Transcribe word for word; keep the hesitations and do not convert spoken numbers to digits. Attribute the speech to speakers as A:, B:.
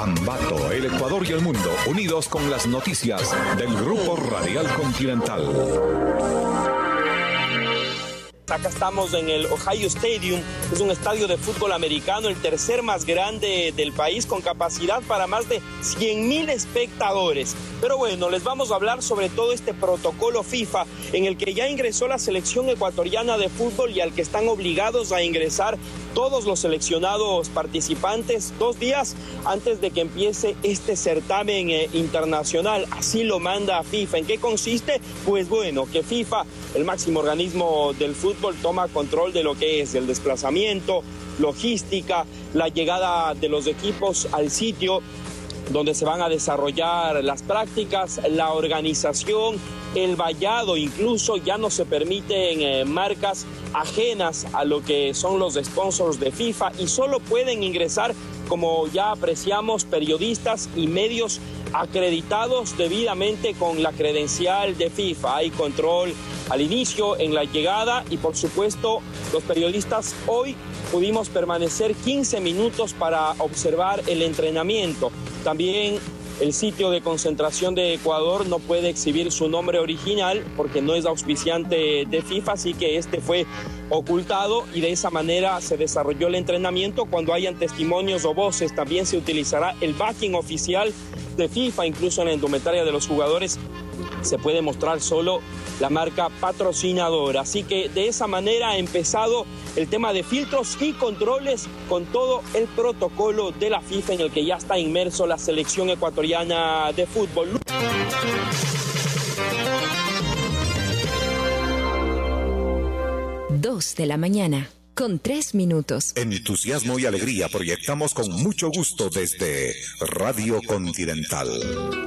A: Ambato, el Ecuador y el mundo, unidos con las noticias del Grupo Radial Continental.
B: Acá estamos en el Ohio Stadium, es un estadio de fútbol americano, el tercer más grande del país, con capacidad para más de cien mil espectadores. Pero bueno, les vamos a hablar sobre todo este protocolo FIFA en el que ya ingresó la selección ecuatoriana de fútbol y al que están obligados a ingresar todos los seleccionados participantes dos días antes de que empiece este certamen eh, internacional. Así lo manda FIFA. ¿En qué consiste? Pues bueno, que FIFA, el máximo organismo del fútbol, toma control de lo que es el desplazamiento, logística, la llegada de los equipos al sitio donde se van a desarrollar las prácticas, la organización, el vallado. Incluso ya no se permiten eh, marcas ajenas a lo que son los sponsors de FIFA y solo pueden ingresar, como ya apreciamos, periodistas y medios acreditados debidamente con la credencial de FIFA. Hay control al inicio, en la llegada y por supuesto los periodistas hoy pudimos permanecer quince minutos para observar el entrenamiento. También el sitio de concentración de Ecuador no puede exhibir su nombre original porque no es auspiciante de FIFA, así que este fue ocultado y de esa manera se desarrolló el entrenamiento. Cuando hayan testimonios o voces también se utilizará el backing oficial de FIFA, incluso en la indumentaria de los jugadores se puede mostrar solo la marca patrocinadora. Así que de esa manera ha empezado el tema de filtros y controles con todo el protocolo de la FIFA en el que ya está inmerso la selección ecuatoriana de fútbol.
C: Dos de la mañana, con tres minutos.
A: Entusiasmo y alegría proyectamos con mucho gusto desde Radio Continental.